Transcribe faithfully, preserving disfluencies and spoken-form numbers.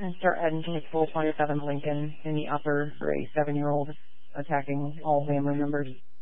and start heading to full twenty-seven Lincoln in the upper for a seven-year-old attacking all family members.